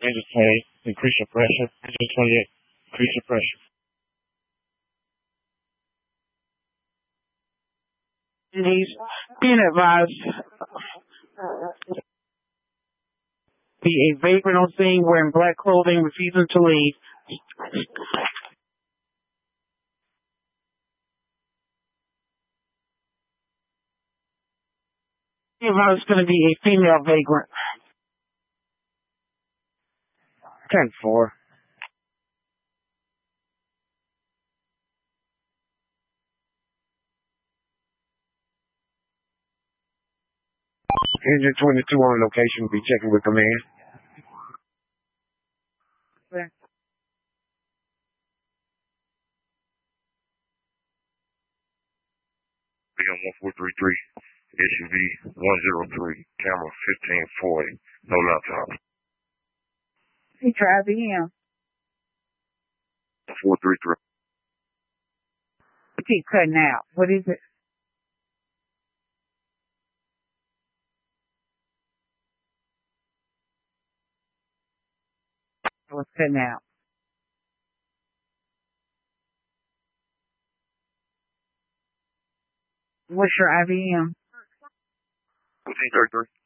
Engine 20, increase your pressure. Engine 28, increase your pressure. He's being advised be a vagrant on scene wearing black clothing, refusing to leave. It's going to be a female vagrant. 10-4. Engine 22 on location. Be checking with command. Okay. BM1433, SUV 103, camera 1540, no laptop. He tried IBM. 433. Keep cutting out. What is it? What's cutting out? What's your IBM? 1433.